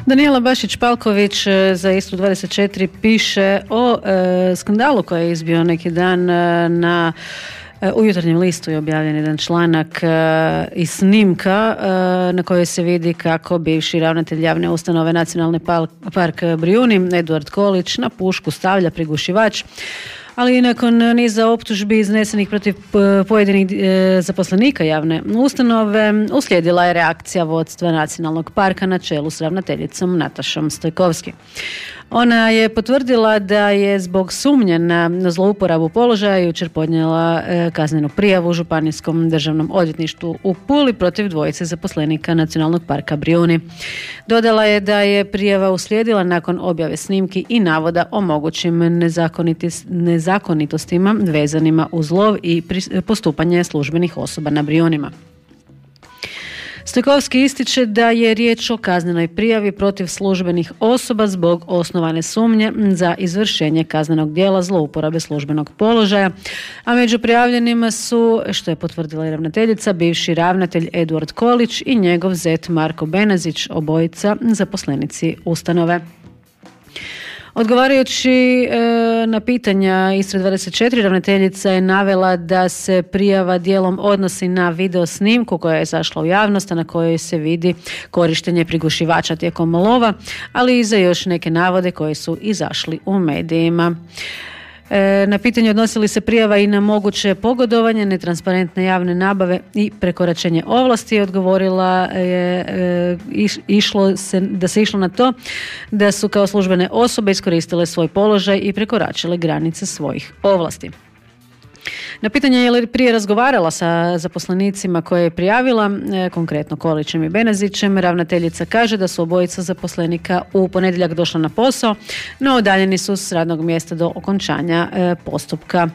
Danijela Bašić-Palković za Istru 24 piše o skandalu koji je izbio neki dan u Jutarnjem listu je objavljen jedan članak i snimka na kojoj se vidi kako bivši ravnatelj javne ustanove Nacionalni park Brijuni, Eduard Kolić, na pušku stavlja prigušivač, ali i nakon niza optužbi iznesenih protiv pojedinih zaposlenika javne ustanove uslijedila je reakcija vodstva Nacionalnog parka na čelu s ravnateljicom Natašom Stojkovski. Ona je potvrdila da je zbog sumnje na zlouporabu položaja jučer podnijela kaznenu prijavu Županijskom državnom odvjetništvu u Puli protiv dvojice zaposlenika Nacionalnog parka Brijuni. Dodala je da je prijava uslijedila nakon objave snimki i navoda o mogućim nezakonitostima vezanima uz lov i postupanje službenih osoba na Brijunima. Stojkovski ističe da je riječ o kaznenoj prijavi protiv službenih osoba zbog osnovane sumnje za izvršenje kaznenog djela zlouporabe službenog položaja, a među prijavljenima su, što je potvrdila i ravnateljica, bivši ravnatelj Eduard Kolić i njegov zet Marko Benazić, obojica zaposlenici ustanove. Odgovarajući na pitanja Istre 24, ravnateljica je navela da se prijava dijelom odnosi na video snimku koja je izašla u javnost, a na kojoj se vidi korištenje prigušivača tijekom lova, ali i za još neke navode koji su izašli u medijima. Na pitanje odnosi li se prijava i na moguće pogodovanje, netransparentne javne nabave i prekoračenje ovlasti, odgovorila je da se išlo na to da su kao službene osobe iskoristile svoj položaj i prekoračile granice svojih ovlasti. Na pitanje je li prije razgovarala sa zaposlenicima koje je prijavila, konkretno Kolićem i Benazićem, ravnateljica kaže da su obojica zaposlenika u ponedjeljak došla na posao, no udaljeni su s radnog mjesta do okončanja postupka.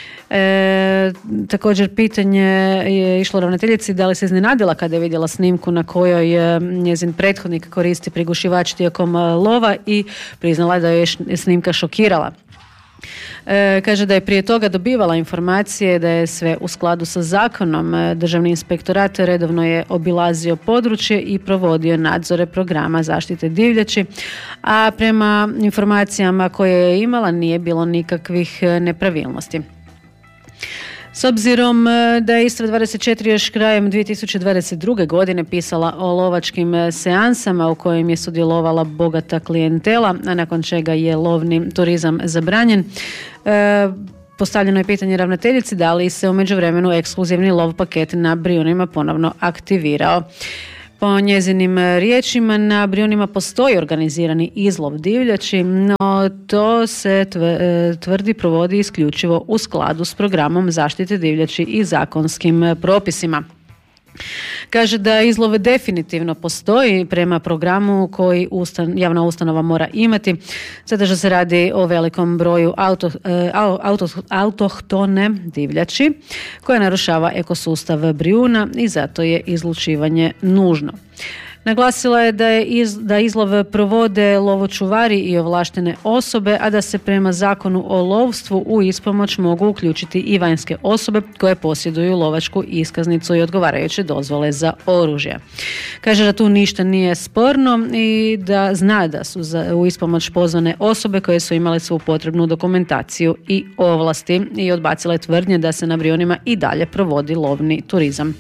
Također pitanje je išlo ravnateljici da li se iznenadila kada je vidjela snimku na kojoj njezin prethodnik koristi prigušivač tijekom lova i priznala da je snimka šokirala. Kaže da je prije toga dobivala informacije da je sve u skladu sa zakonom. Državni inspektorat redovno je obilazio područje i provodio nadzore programa zaštite divljači, a prema informacijama koje je imala nije bilo nikakvih nepravilnosti. S obzirom da je Istra 24 još krajem 2022. godine pisala o lovačkim seansama u kojim je sudjelovala bogata klijentela, a nakon čega je lovni turizam zabranjen, postavljeno je pitanje ravnateljici da li se u međuvremenu ekskluzivni lov paket na Brijunima ponovno aktivirao. Po njezinim riječima, na Brijunima postoji organizirani izlov divljači, no to se tvrdi provodi isključivo u skladu s programom zaštite divljači i zakonskim propisima. Kaže da izlov definitivno postoji prema programu koji javna ustanova mora imati, zato što se radi o velikom broju autohtone divljači koja narušava ekosustav Brijuna i zato je izlučivanje nužno. Naglasila je da izlov provode lovočuvari i ovlaštene osobe, a da se prema zakonu o lovstvu u ispomoć mogu uključiti i vanjske osobe koje posjeduju lovačku iskaznicu i odgovarajuće dozvole za oružje. Kaže da tu ništa nije sporno i da zna da su u ispomoć pozvane osobe koje su imale svu potrebnu dokumentaciju i ovlasti, i odbacila je tvrdnje da se na Brijunima i dalje provodi lovni turizam.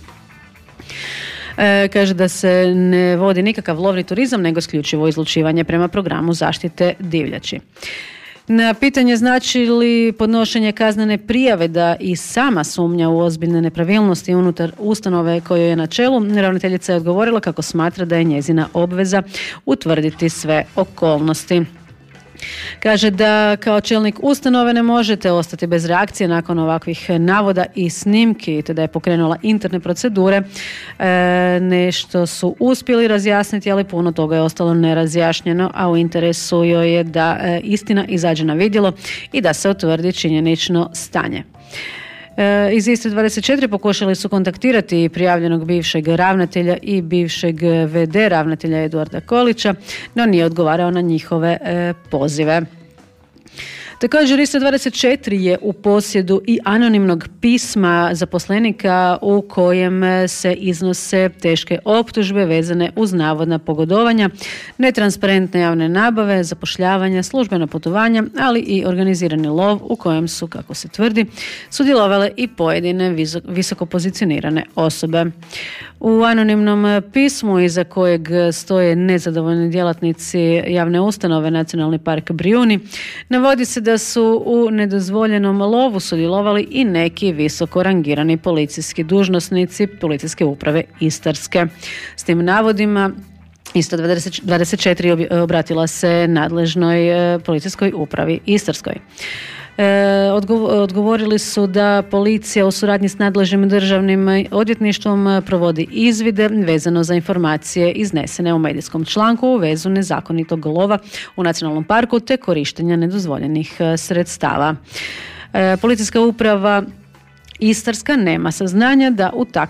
Kaže da se ne vodi nikakav lovni turizam, nego isključivo izlučivanje prema programu zaštite divljači. Na pitanje znači li podnošenje kaznene prijave da i sama sumnja u ozbiljne nepravilnosti unutar ustanove kojoj je na čelu, ravnateljica je odgovorila kako smatra da je njezina obveza utvrditi sve okolnosti. Kaže da kao čelnik ustanove ne možete ostati bez reakcije nakon ovakvih navoda i snimki, te da je pokrenula interne procedure. Nešto su uspjeli razjasniti, ali puno toga je ostalo nerazjašnjeno, a u interesu joj je da istina izađe na vidjelo i da se utvrdi činjenično stanje. Iz Istre 24 pokušali su kontaktirati prijavljenog bivšeg ravnatelja i bivšeg VD ravnatelja Eduarda Kolića, no nije odgovarao na njihove pozive. Također Istra 24 je u posjedu i anonimnog pisma zaposlenika u kojem se iznose teške optužbe vezane uz navodna pogodovanja, netransparentne javne nabave, zapošljavanja, službena putovanja, ali i organizirani lov u kojem su, kako se tvrdi, sudjelovale i pojedine visoko pozicionirane osobe. U anonimnom pismu iza kojeg stoje nezadovoljni djelatnici javne ustanove Nacionalni park Brijuni navodi se da su u nedozvoljenom lovu sudjelovali i neki visoko rangirani policijski dužnosnici Policijske uprave Istarske. S tim navodima Istra 24 obratila se nadležnoj Policijskoj upravi Istarskoj. Odgovorili su da policija u suradnji s nadležnim državnim odvjetništvom provodi izvide vezano za informacije iznesene u medijskom članku u vezu nezakonitog lova u nacionalnom parku te korištenja nedozvoljenih sredstava. Policijska uprava Istarska nema saznanja da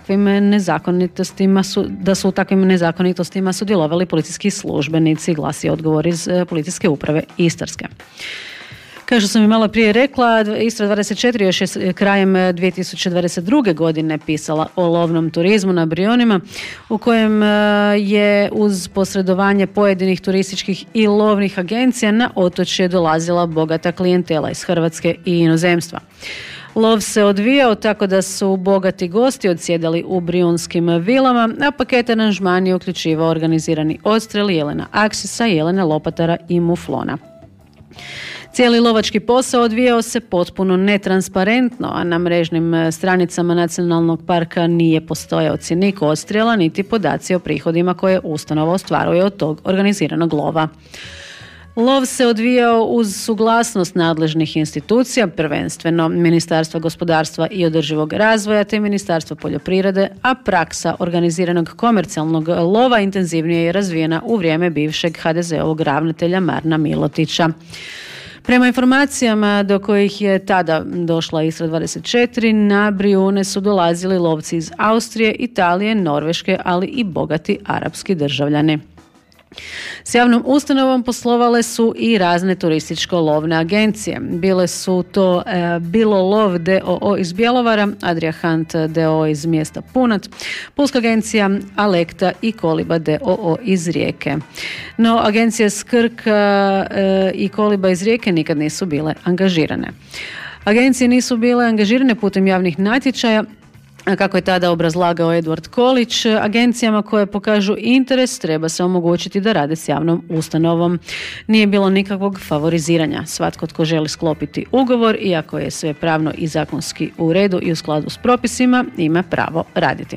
su u takvim nezakonitostima sudjelovali policijski službenici, glasi odgovor iz Policijske uprave Istarske. Kao što sam i malo prije rekla, Istra 24 još je krajem 2022. godine pisala o lovnom turizmu na Brijunima, u kojem je uz posredovanje pojedinih turističkih i lovnih agencija na otočje dolazila bogata klijentela iz Hrvatske i inozemstva. Lov se odvijao tako da su bogati gosti odsjedali u brijunskim vilama, a paket aranžman je uključivao organizirani odstrel jelena aksisa, jelena lopatara i muflona. Cijeli lovački posao odvijao se potpuno netransparentno, a na mrežnim stranicama Nacionalnog parka nije postojao cjenik odstrela niti podaci o prihodima koje ustanova ostvaruje od tog organiziranog lova. Lov se odvijao uz suglasnost nadležnih institucija, prvenstveno Ministarstva gospodarstva i održivog razvoja te Ministarstva poljoprivrede, a praksa organiziranog komercijalnog lova intenzivnije je razvijena u vrijeme bivšeg HDZ-ovog ravnatelja Marna Milotića. Prema informacijama do kojih je tada došla Istra 24, na Brijune su dolazili lovci iz Austrije, Italije, Norveške, ali i bogati arapski državljani. S javnom ustanovom poslovale su i razne turističko-lovne agencije. Bile su to Bilo Lov d.o.o. iz Bjelovara, Adria Hunt d.o.o. iz mjesta Punat, Pulska agencija Alekta i Koliba d.o.o. iz Rijeke. No, agencije Skrk i Koliba iz Rijeke nikad nisu bile angažirane. Agencije nisu bile angažirane putem javnih natječaja, kako je tada obrazlagao Edvard Kolić. Agencijama koje pokažu interes treba se omogućiti da rade s javnom ustanovom. Nije bilo nikakvog favoriziranja. Svatko tko želi sklopiti ugovor, iako je sve pravno i zakonski u redu i u skladu s propisima, ima pravo raditi.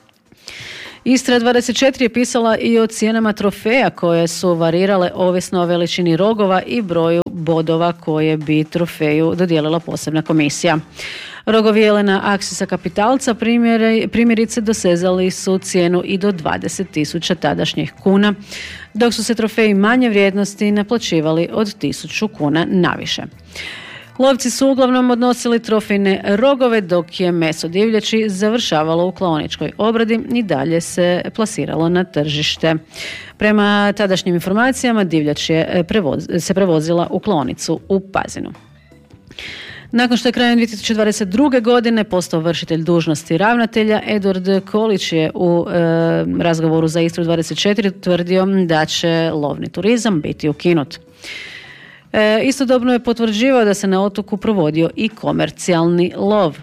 Istra 24 je pisala i o cijenama trofeja koje su varirale ovisno o veličini rogova i broju bodova koje bi trofeju dodijelila posebna komisija. Rogovi jelena aksisa kapitalca primjerice dosezali su cijenu i do 20.000 tadašnjih kuna, dok su se trofeji manje vrijednosti naplaćivali od 1.000 kuna naviše. Lovci su uglavnom odnosili trofejne rogove, dok je meso divljači završavalo u klaoničkoj obradi i dalje se plasiralo na tržište. Prema tadašnjim informacijama divljač se prevozila u klaonicu u Pazinu. Nakon što je krajem 2022. godine postao vršitelj dužnosti ravnatelja, Edvard Kolić je u razgovoru za Istru 24 tvrdio da će lovni turizam biti ukinut. Istodobno je potvrđivao da se na otoku provodio i komercijalni lov.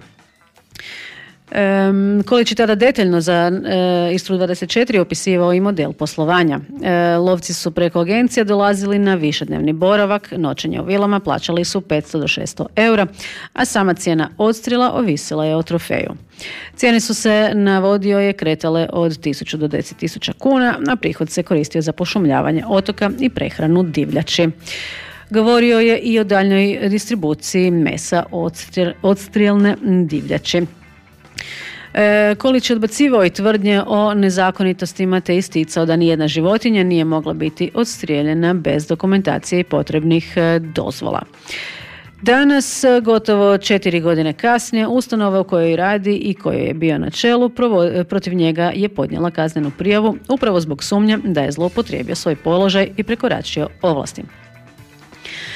Kolić je tada detaljno za Istru 24 opisivao i model poslovanja. Lovci su preko agencija dolazili na višednevni boravak, noćenje u vilama plaćali su 500 do 600 eura, a sama cijena odstrela ovisila je o trofeju. Cijene su se, navodio je, kretale od 1.000 do 10.000 kuna, a prihod se koristio za pošumljavanje otoka i prehranu divljači. Govorio je i o daljnjoj distribuciji mesa odstrijelne divljači. Kolić je odbacivao i tvrdnje o nezakonitostima te isticao da nijedna životinja nije mogla biti odstrijeljena bez dokumentacije i potrebnih dozvola. Danas, gotovo 4 godine kasnije, ustanova u kojoj radi i kojoj je bio na čelu, protiv njega je podnijela kaznenu prijavu upravo zbog sumnje da je zloupotrijebio svoj položaj i prekoračio ovlasti.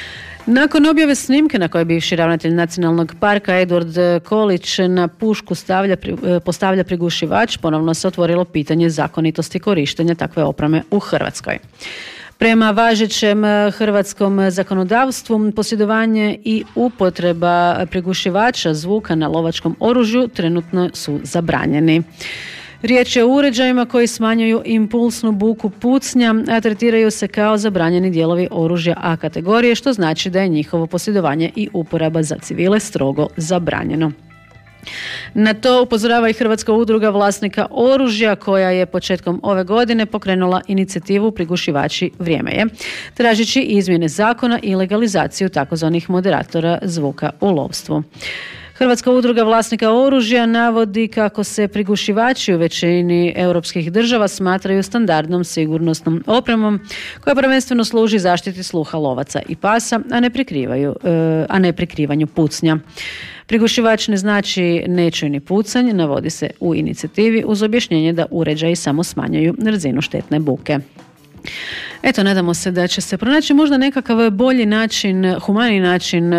Nakon objave snimke na kojoj bivši ravnatelj nacionalnog parka Edward Kolić na pušku postavlja prigušivač, ponovno se otvorilo pitanje zakonitosti korištenja takve opreme u Hrvatskoj. Prema važećem hrvatskom zakonodavstvu, posjedovanje i upotreba prigušivača zvuka na lovačkom oružju trenutno su zabranjeni. Riječ je o uređajima koji smanjuju impulsnu buku pucnja, a tretiraju se kao zabranjeni dijelovi oružja A kategorije, što znači da je njihovo posjedovanje i uporaba za civile strogo zabranjeno. Na to upozorava i Hrvatska udruga vlasnika oružja koja je početkom ove godine pokrenula inicijativu Prigušivači vrijeme je, tražeći izmjene zakona i legalizaciju takozvanih moderatora zvuka u lovstvu. Hrvatska udruga vlasnika oružja navodi kako se prigušivači u većini europskih država smatraju standardnom sigurnosnom opremom koja prvenstveno služi zaštiti sluha lovaca i pasa, a ne prikrivanju pucnja. Prigušivač ne znači nečujni pucanj, navodi se u inicijativi uz objašnjenje da uređaji samo smanjuju razinu štetne buke. Eto, nadamo se da će se pronaći možda nekakav bolji način, humani način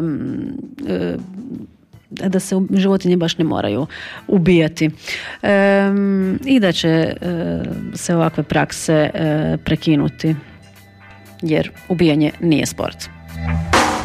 da se životinje baš ne moraju ubijati i da će se ovakve prakse prekinuti, jer ubijanje nije sport.